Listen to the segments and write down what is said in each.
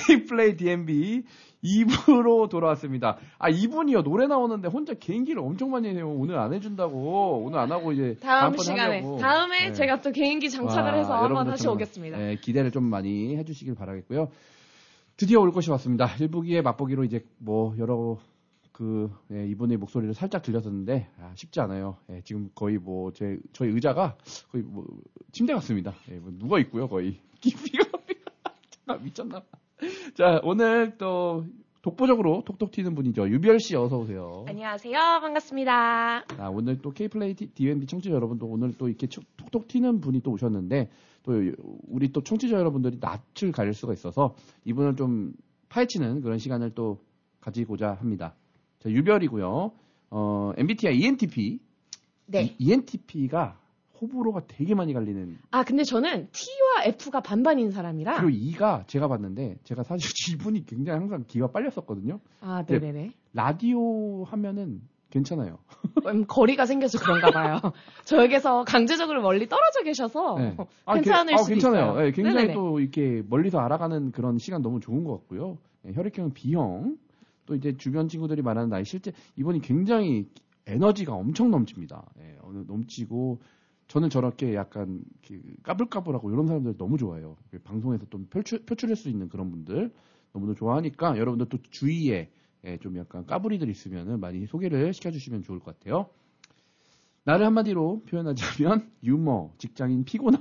K플레이 DMB 2부로 돌아왔습니다. 아, 2분이요. 노래 나오는데 혼자 개인기를 엄청 많이 해요. 오늘 안 해준다고. 오늘 안 하고 이제 다음 시간에. 하려고. 다음에 네. 제가 또 개인기 장착을 해서 한번 다시 오겠습니다. 네, 기대를 좀 많이 해주시길 바라겠고요. 드디어 올 것이 왔습니다. 1부기에 맛보기로 이제 뭐 여러 이분의 목소리를 살짝 들렸었는데 쉽지 않아요. 예, 지금 거의 뭐 저희 의자가 거의 뭐 침대 같습니다. 예, 뭐 누워 있고요, 거의. 깊이가 미쳤나? 자, 오늘 또 독보적으로 톡톡 튀는 분이죠. 유별 씨 어서 오세요. 안녕하세요. 반갑습니다. 오늘 또 K플레이 DMB 청취자 여러분도 오늘 또 이렇게 톡톡 튀는 분이 또 오셨는데 또 우리 또 청취자 여러분들이 낯을 가릴 수가 있어서 이분을 좀 파헤치는 그런 시간을 또 가지고자 합니다. 자, 유별이고요. MBTI ENTP. 네. ENTP가 호불호가 되게 많이 갈리는. 근데 저는 T와 F가 반반인 사람이라. 그리고 E가 제가 봤는데 제가 사실 이분이 굉장히 항상 기가 빨렸었거든요. 네네네. 라디오 하면은 괜찮아요. 거리가 생겨서 그런가 봐요. 저에게서 강제적으로 멀리 떨어져 계셔서 네. 괜찮을 수도 괜찮아요. 있어요. 네, 굉장히 네네네. 또 이렇게 멀리서 알아가는 그런 시간 너무 좋은 것 같고요. 네, 혈액형은 B형. 또 이제 주변 친구들이 말하는 나이 실제 이분이 굉장히 에너지가 엄청 넘칩니다. 네, 넘치고 저는 저렇게 약간 까불까불하고 이런 사람들 너무 좋아해요. 방송에서 좀 표출할 수 있는 그런 분들 너무도 좋아하니까 여러분들 또 주위에 좀 약간 까불이들 있으면 많이 소개를 시켜주시면 좋을 것 같아요. 나를 한마디로 표현하자면 유머, 직장인 피곤함.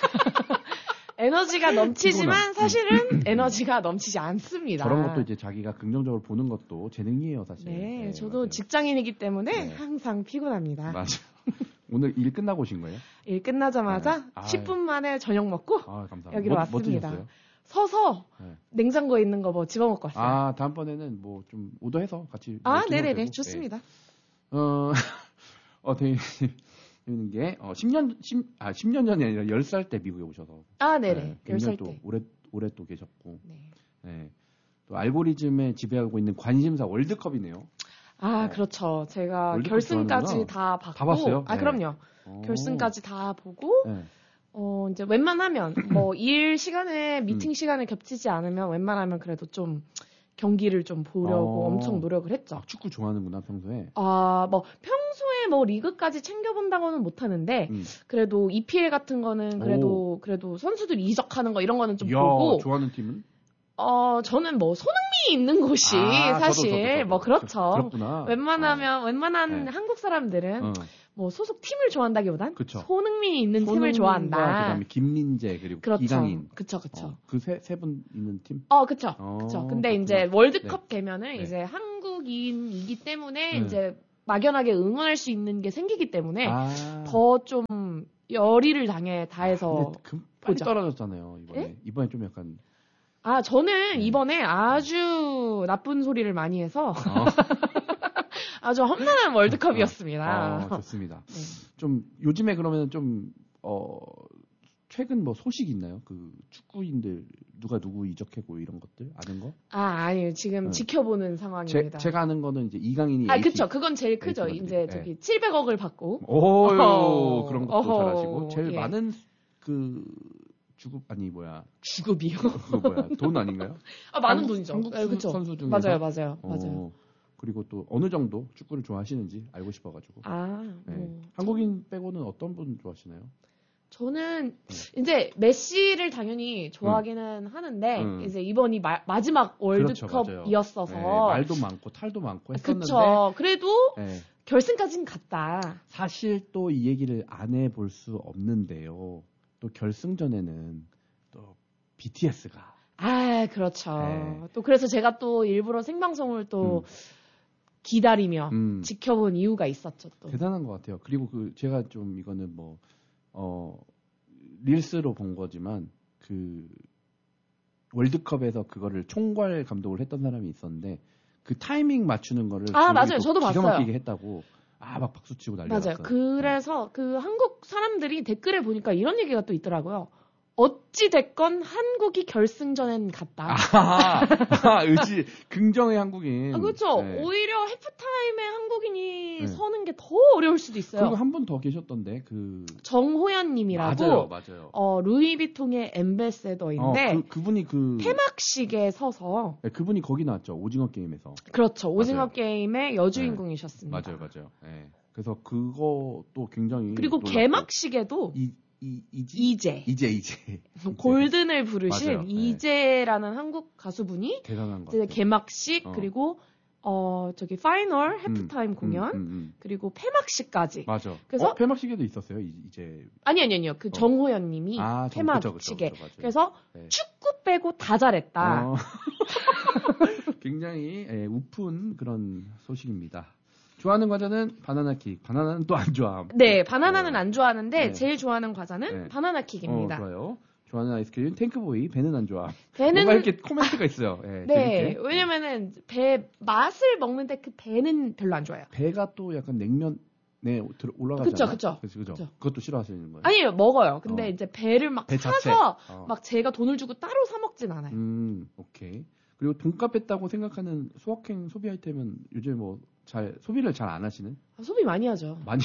에너지가 넘치지만 사실은 에너지가 넘치지 않습니다. 저런 것도 이제 자기가 긍정적으로 보는 것도 재능이에요, 사실. 네, 저도 맞아요. 직장인이기 때문에 항상 피곤합니다. 맞아. 오늘 일 끝나고 오신 거예요? 일 끝나자마자 10분 만에 저녁 먹고 감사합니다. 여기로 왔습니다. 드셨어요? 서서 냉장고에 있는 거 뭐 집어먹고 왔어요. 다음번에는 뭐 좀 오더해서 같이. 네네네, 좋습니다. 되게 재밌는 게 10년 전이 아니라 10살 때 미국에 오셔서. 네네. 10살 또 때. 오래 또 계셨고. 네. 네. 또 알고리즘에 지배하고 있는 관심사 월드컵이네요. 그렇죠. 제가 월드컵 결승까지 좋아하는구나. 다 봤고. 다 봤어요? 네. 그럼요. 결승까지 다 보고. 네. 이제 웬만하면 뭐 일 시간에 미팅 시간에 겹치지 않으면 웬만하면 그래도 좀 경기를 좀 보려고 엄청 노력을 했죠. 축구 좋아하는구나, 평소에. 뭐 평소에 뭐 리그까지 챙겨본다고는 못하는데 그래도 EPL 같은 거는 그래도 선수들 이적하는 거 이런 거는 좀 보고. 좋아하는 팀은? 저는 뭐 손흥민이 있는 곳이 사실 저도. 뭐 그렇죠. 그렇구나. 웬만한 네. 한국 사람들은 뭐 소속 팀을 좋아한다기보단 그쵸. 손흥민이 있는 팀을 좋아한다. 그다음에 김민재 그리고 그렇죠. 이강인. 그쵸. 그 세 분 있는 팀? 그쵸. 근데 이제 월드컵 되면은 이제 한국인이기 때문에 이제 막연하게 응원할 수 있는 게 생기기 때문에 더 좀 열의를 다해서 빨리 떨어졌잖아요, 이번에. 예? 이번에 좀 약간. 저는 이번에 아주 나쁜 소리를 많이 해서 아주 험난한 월드컵이었습니다. 좋습니다. 좀 요즘에 그러면 좀 최근 뭐 소식 있나요? 그 축구인들 누구 이적했고 이런 것들 아는 거? 아니요. 지금 지켜보는 상황입니다. 제가 아는 거는 이제 이강인이 그쵸. 그건 제일 크죠. 이제 저기 700억을 받고. 그런 것도 잘하시고 제일 많은 주급이요? 돈 아니인가요? 많은 돈이죠. 한국 그쵸. 선수 중에서 맞아요. 그리고 또 어느 정도 축구를 좋아하시는지 알고 싶어가지고. 한국인 빼고는 어떤 분 좋아하시나요? 저는 이제 메시를 당연히 좋아하기는 하는데 이제 이번이 마지막 월드컵이었어서 말도 많고 탈도 많고 했었는데. 그쵸. 그래도 결승까지는 갔다. 사실 또 이 얘기를 안 해볼 수 없는데요. 또 결승전에는 또 BTS가. 그렇죠. 또 그래서 제가 또 일부러 생방송을 또 기다리며 지켜본 이유가 있었죠. 또. 대단한 것 같아요. 그리고 제가 좀 이거는 릴스로 본 거지만 월드컵에서 그거를 총괄 감독을 했던 사람이 있었는데 그 타이밍 맞추는 거를 맞아요. 저도 기가 봤어요. 막히게 했다고. 막 박수치고 난리 났어요. 맞아요. 그래서 그 한국 사람들이 댓글에 보니까 이런 얘기가 또 있더라고요. 어찌 됐건 한국이 결승전엔 갔다. 의지 긍정의 한국인. 그렇죠. 네. 오히려 해프타임에 한국인이 네. 서는 게 더 어려울 수도 있어요. 그리고 한 분 더 계셨던데 정호연님이라고. 맞아요. 루이비통의 엠베세더인데 그분이 폐막식에 서서. 네, 그분이 거기 나왔죠. 오징어 게임에서. 그렇죠. 오징어 게임의 여주인공이셨습니다. 네. 맞아요. 네. 그래서 그것도 굉장히 그리고 놀랍고. 개막식에도 이재. 골든을 부르신 맞아요. 이재라는 한국 가수분이 대단한 거. 이제 개막식 그리고 파이널 해프타임 공연 그리고 폐막식까지. 맞아. 그래서 폐막식에도 있었어요. 이제 아니요. 그 정호연님이 폐막식에. 그쵸. 그래서 네. 축구 빼고 다 잘했다. 굉장히 우픈 그런 소식입니다. 좋아하는 과자는 바나나킥. 바나나는 또 안 좋아함. 네, 바나나는 안 좋아하는데 제일 좋아하는 과자는 바나나킥입니다. 좋아요. 좋아하는 아이스크림 탱크보이. 배는 안 좋아. 뭔가 이렇게 코멘트가 있어요. 네, 왜냐면은 배 맛을 먹는데 그 배는 별로 안 좋아요. 배가 또 약간 냉면 올라가잖아요. 그쵸. 그것도 싫어하시는 거예요? 아니요, 먹어요. 근데 이제 배를 막 사서 막 제가 돈을 주고 따로 사 먹진 않아요. 오케이. 그리고 돈값 뺐다고 생각하는 소확행 소비 아이템은 요즘 소비를 잘 안 하시는? 소비 많이 하죠. 많이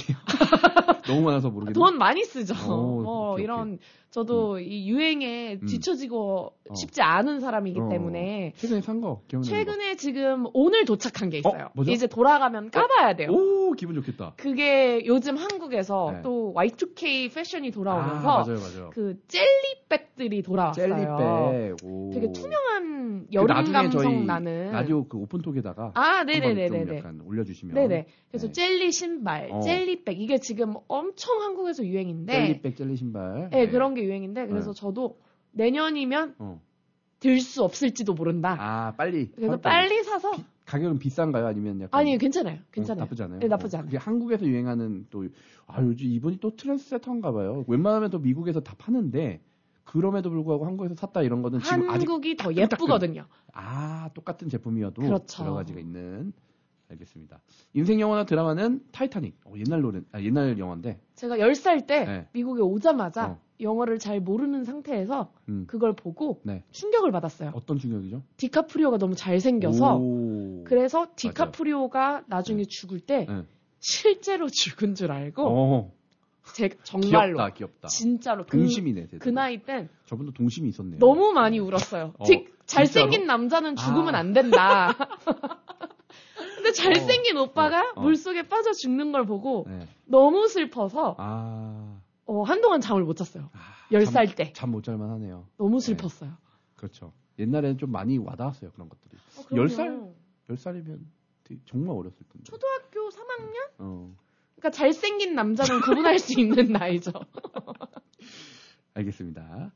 너무 많아서 모르겠네. 돈 많이 쓰죠. 오케이. 저도 이 유행에 뒤처지고 싶지 않은 사람이기 때문에. 최근에 산 거 기억나는 최근에 지금 오늘 도착한 게 있어요. 이제 돌아가면 까봐야 돼요. 오, 기분 좋겠다. 그게 요즘 한국에서 또 Y2K 패션이 돌아오면서 맞아요. 그 젤리백들이 돌아왔어요. 젤리백. 오. 되게 투명한 여름 감성 나는. 라디오 그 오픈톡에다가 네네네네. 약간 올려주시면. 네네. 그래서 젤리 신발, 젤리백 이게 지금 엄청 한국에서 유행인데. 젤리백, 젤리 신발. 네, 그런 게 유행인데 그래서 저도 내년이면 들 수 없을지도 모른다. 빨리. 그래서 빨리 사서. 가격은 비싼가요? 아니면 약간. 아니요, 괜찮아요. 나쁘지 않아요? 네, 나쁘지 않아요. 그게 한국에서 유행하는 요즘 이분이 또 트렌드세터인가 봐요. 웬만하면 또 미국에서 다 파는데. 그럼에도 불구하고 한국에서 샀다 이런 거는 지금 한국이 더 예쁘거든요. 똑같은 제품이어도 그렇죠. 여러 가지가 있는. 알겠습니다. 인생 영화나 드라마는 타이타닉. 옛날 영화인데. 제가 10살 때 미국에 오자마자 영어를 잘 모르는 상태에서 그걸 보고 충격을 받았어요. 어떤 충격이죠? 디카프리오가 너무 잘생겨서 그래서 디카프리오가 나중에 죽을 때 실제로 죽은 줄 알고 정말로 귀엽다. 진짜로 동심이네. 그 나이 땐 저분도 동심이 있었네요. 너무 많이 울었어요. 잘생긴 남자는 죽으면 안 된다. 근데 잘생긴 오빠가 물속에 빠져 죽는 걸 보고 너무 슬퍼서 한동안 잠을 못 잤어요. 10살 때. 잠 못 잘만 하네요. 너무 슬펐어요. 그렇죠. 옛날에는 좀 많이 와닿았어요. 그런 것들이. 10살이면 정말 어렸을 텐데. 초등학교 3학년? 그러니까 잘생긴 남자는 구분할 수 있는 나이죠. 알겠습니다.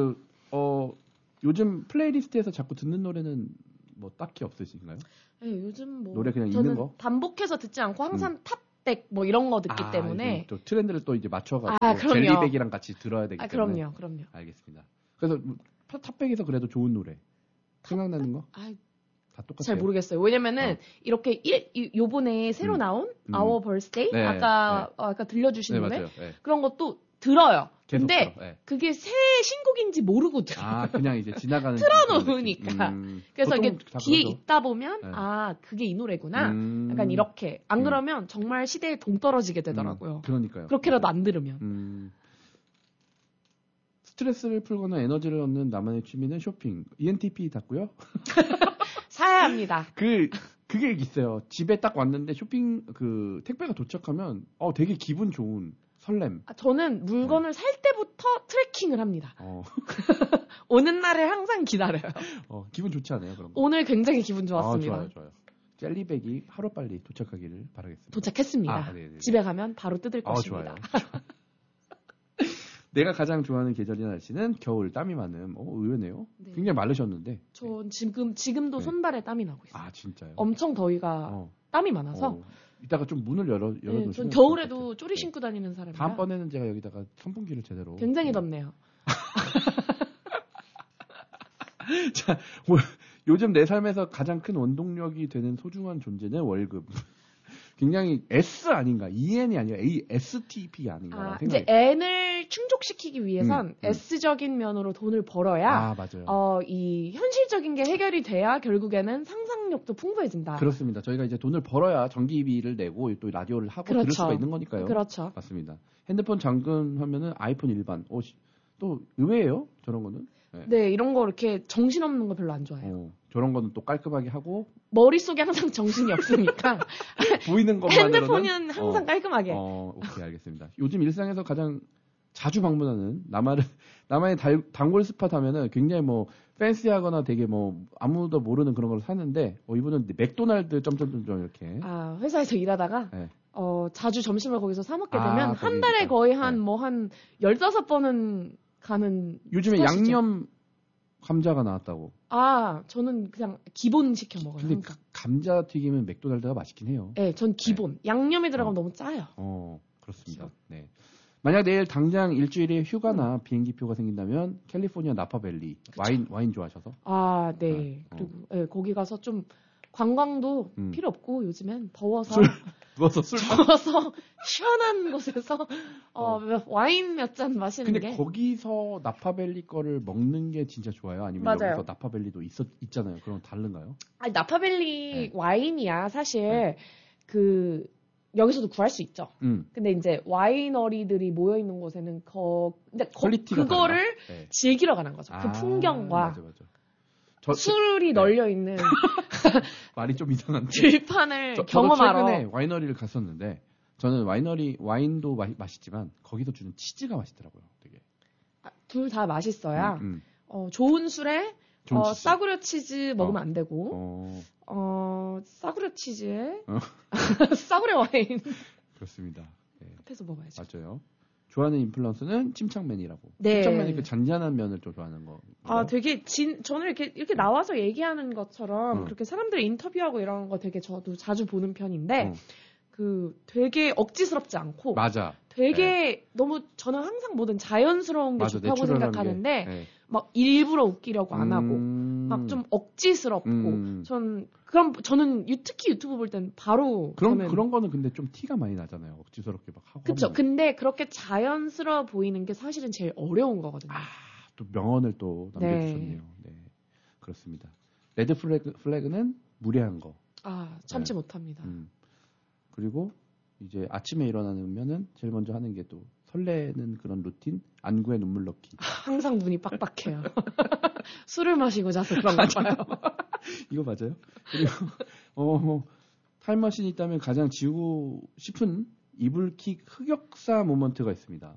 요즘 플레이리스트에서 자꾸 듣는 노래는 뭐 딱히 없으신가요? 네, 요즘 노래 그냥 있는 거? 반복해서 듣지 않고 항상 탑백 뭐 이런 거 듣기 때문에 또 트렌드를 또 이제 맞춰가지고 젤리백이랑 같이 들어야 되기 때문에. 그럼요. 알겠습니다. 그래서 탑백에서 그래도 좋은 노래 생각나는 거? 다 똑같아요. 잘 모르겠어요. 왜냐면은 이렇게 요번에 새로 나온 Our Birthday 아까 들려주신 노래 그런 것도 들어요. 근데 그게 새 신곡인지 모르고 들어요. 그냥 이제 지나가는 틀어놓으니까. 그래서 이게 뒤에 있다 보면 그게 이 노래구나. 약간 이렇게. 안 그러면 정말 시대에 동떨어지게 되더라고요. 그러니까요. 그렇게라도 안 들으면. 스트레스를 풀거나 에너지를 얻는 나만의 취미는 쇼핑. ENTP 닫고요. 사야 합니다. 그게 있어요. 집에 딱 왔는데 택배가 도착하면 되게 기분 좋은 설렘. 저는 물건을 살 때부터 트래킹을 합니다. 오는 날을 항상 기다려요. 기분 좋지 않아요? 그런 거? 오늘 굉장히 기분 좋았습니다. 좋아요. 젤리백이 하루빨리 도착하기를 바라겠습니다. 도착했습니다. 집에 가면 바로 뜯을 것입니다. 좋아요. 내가 가장 좋아하는 계절이나 날씨는 겨울, 땀이 많음. 의외네요. 네. 굉장히 마르셨는데. 전 지금도 손발에 땀이 나고 있어요. 진짜요? 엄청 더위가 땀이 많아서. 이따가 좀 문을 열어놓으시면. 전 겨울에도 쪼리 신고 다니는 사람이에요. 다음번에는 제가 여기다가 선풍기를 제대로. 굉장히 덥네요. 자, 요즘 내 삶에서 가장 큰 원동력이 되는 소중한 존재는 월급. 굉장히 S 아닌가? EN이 아니라 ASTP 아닌가? 이제 N을 충족시키기 위해선 S적인 면으로 돈을 벌어야 맞아요. 이 현실적인 게 해결이 돼야 결국에는 상상력도 풍부해진다. 그렇습니다. 저희가 이제 돈을 벌어야 전기비를 내고 또 라디오를 하고 그렇죠. 들을 수가 있는 거니까요. 그렇죠. 맞습니다. 핸드폰 잠금하면은 아이폰 일반. 또 의외예요. 저런 거는. 네, 이런 거 이렇게 정신없는 거 별로 안 좋아해요. 저런 거는 또 깔끔하게 하고 머릿속에 항상 정신이 없으니까 보이는 것만으로는 핸드폰은 항상 깔끔하게. 오케이, 알겠습니다. 요즘 일상에서 가장 자주 방문하는 남한의 단골 스팟 하면은 굉장히 뭐 팬시하거나 되게 뭐 아무도 모르는 그런 걸 사는데 이분은 맥도날드 점점점점 이렇게 회사에서 일하다가 자주 점심을 거기서 사 먹게 되면 한 달에 거의 한 15번은 가는. 요즘에 스팟이죠. 양념 감자가 나왔다고. 저는 그냥 기본 시켜 먹어요. 근데 감자 튀김은 맥도날드가 맛있긴 해요. 네, 전 기본. 양념이 들어가면 너무 짜요. 그렇습니다. 기본. 네. 만약 내일 당장 일주일에 휴가나 비행기표가 생긴다면 캘리포니아 나파밸리. 와인 좋아하셔서? 네. 그리고 거기 가서 좀 관광도 필요 없고 요즘엔 더워서 누워서 시원한 곳에서 와인 몇 잔 마시는 근데 거기서 나파밸리 거를 먹는 게 진짜 좋아요? 아니면 맞아요. 여기서 나파밸리도 있잖아요. 그럼 다른가요? 나파밸리 와인이야 사실 여기서도 구할 수 있죠. 근데 이제 와이너리들이 모여 있는 곳에는 그거를 즐기러 가는 거죠. 그 풍경과 맞아. 술이 널려 있는 말이 좀 이상한데 들판을 경험하러. 최근에 와이너리를 갔었는데 저는 와인도 맛있지만 거기서 주는 치즈가 맛있더라고요. 되게. 둘 다 맛있어야. 좋은 술에 싸구려 치즈 먹으면 안 되고. 싸구려 치즈에 싸구려 와인. 그렇습니다. 네. 앞에서 먹어야죠. 맞아요. 좋아하는 인플루언서는 침착맨이라고. 네. 침착맨이 그 잔잔한 면을 좀 좋아하는 거. 되게 저는 이렇게 나와서 얘기하는 것처럼 그렇게 사람들 인터뷰하고 이런 거 되게 저도 자주 보는 편인데 되게 억지스럽지 않고. 맞아. 되게 너무 저는 항상 뭐든 자연스러운 게 좋다고 생각하는데 막 일부러 웃기려고 안 하고 막 좀 억지스럽고 저는 특히 유튜브 볼 땐 바로 그런 거는 근데 좀 티가 많이 나잖아요. 억지스럽게 막 하고. 그렇죠. 근데 그렇게 자연스러워 보이는 게 사실은 제일 어려운 거거든요. 또 명언을 또 남겨주셨네요. 네. 그렇습니다. 레드 플래그는 무례한 거. 참지 못합니다. 그리고 이제 아침에 일어나면은 제일 먼저 하는 게 또 설레는 그런 루틴, 안구에 눈물 넣기. 항상 눈이 빡빡해요. 술을 마시고 자서 그런가 봐요. 이거 맞아요? 그리고 타임머신이 있다면 가장 지우고 싶은 이불킥 흑역사 모먼트가 있습니다.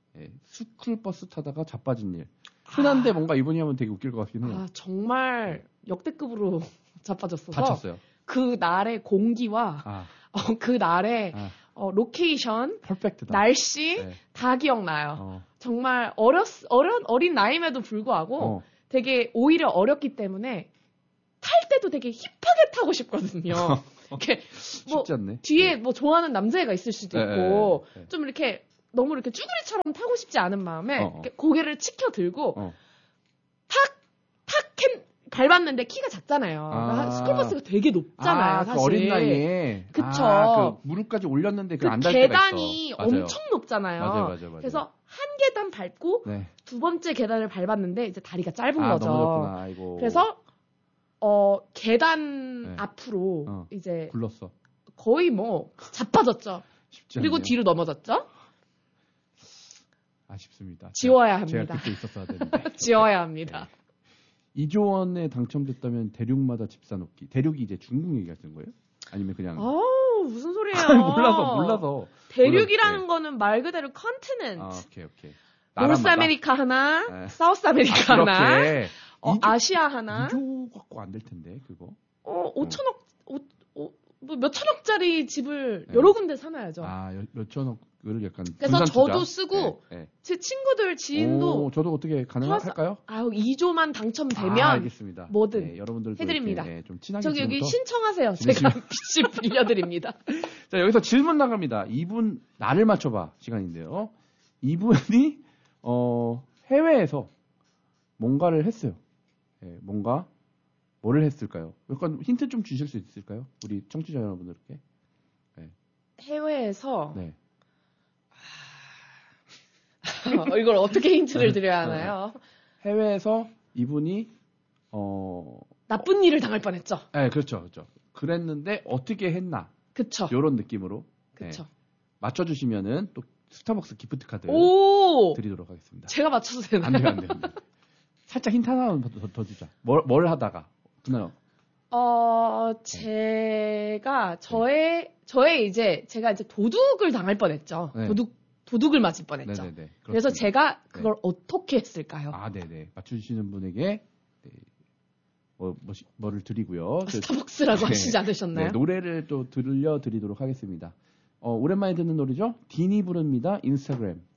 스쿨버스 타다가 자빠진 일. 흔한데 뭔가 이분이 하면 되게 웃길 것 같긴 해요. 정말 역대급으로 자빠졌어서. 다쳤어요. 그 날의 공기와 그 날의 로케이션, 퍼펙트다. 날씨 다 기억나요. 정말 어린 나이임에도 불구하고 되게 오히려 어렸기 때문에 탈 때도 되게 힙하게 타고 싶거든요. 이렇게 쉽지 않네. 뒤에 뭐 좋아하는 남자애가 있을 수도 있고 좀 이렇게 너무 이렇게 쭈구리처럼 타고 싶지 않은 마음에 이렇게 고개를 치켜 들고 탁 밟았는데 키가 작잖아요. 스쿨버스가 되게 높잖아요, 사실. 그 어린 나이에. 그쵸. 그 무릎까지 올렸는데 안 닿을 때가 있어. 계단이 엄청 높잖아요. 맞아요. 그래서 한 계단 밟고 두 번째 계단을 밟았는데 이제 다리가 짧은 거죠. 너무 높구나. 아이고. 그래서 계단 앞으로 이제 굴렀어. 거의 뭐 자빠졌죠. 그리고 뒤로 넘어졌죠. 아쉽습니다. 지워야 합니다. 제가 그때 있었어야 되는데. 지워야 합니다. 2조 원에 당첨됐다면 대륙마다 집 사놓기. 대륙이 이제 중국 얘기하시는 거예요? 아니면 그냥 무슨 소리예요? 몰라서. 대륙이라는 거는 말 그대로 컨티넨트. 오케이. 노스 아메리카 하나, 사우스 아메리카 하나, 아시아 하나. 2조 갖고 안 될 텐데 그거. 5천억 뭐 몇천억짜리 집을 여러 군데 사놔야죠. 몇천억을 약간. 그래서 저도 쓰고 제 친구들 지인도. 저도 어떻게 가능할까요? 2조만 당첨되면 알겠습니다. 뭐든 여러분들도 해드립니다. 좀 친하게. 저기 여기 신청하세요. 제가 빚을 빌려드립니다. 자, 여기서 질문 나갑니다. 이분 나를 맞춰봐 시간인데요. 이분이 해외에서 뭔가를 했어요. 뭐를 했을까요? 약간 힌트 좀 주실 수 있을까요? 우리 청취자 여러분들께. 해외에서 네. 이걸 어떻게 힌트를 드려야 하나요? 해외에서 이분이 나쁜 일을 당할 뻔했죠. 네, 그렇죠. 그랬는데 어떻게 했나? 그쵸. 이런 느낌으로. 그쵸. 네. 맞춰주시면은 또 스타벅스 기프트 카드 드리도록 하겠습니다. 제가 맞춰도 되나요? 안 돼요. 살짝 힌트 하나 더 주자. 뭘 하다가 그날 제가 제가 이제 도둑을 당할 뻔했죠. 네. 도둑을 맞을 뻔했죠. 네네네. 그래서 제가 그걸 어떻게 했을까요? 네네. 맞추시는 분에게 뭐를 드리고요. 스타벅스라고 하시지 않으셨나요? 네, 노래를 또 들려드리도록 하겠습니다. 오랜만에 듣는 노래죠. 딘이 부릅니다. 인스타그램.